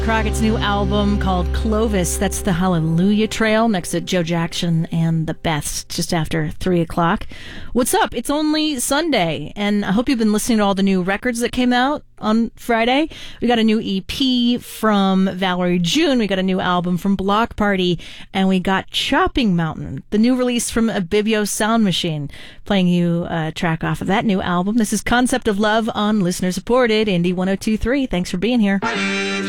Crockett's new album called Clovis. That's the Hallelujah Trail next to Joe Jackson and the Beths just after 3 o'clock. What's up? It's only Sunday, and I hope you've been listening to all the new records that came out on Friday. We got a new EP from Valerie June. We got a new album from Block Party, and we got Chopping Mountain, the new release from Abibio Sound Machine, playing you a track off of that new album. This is Concept of Love on listener-supported Indie 102.3. Thanks for being here.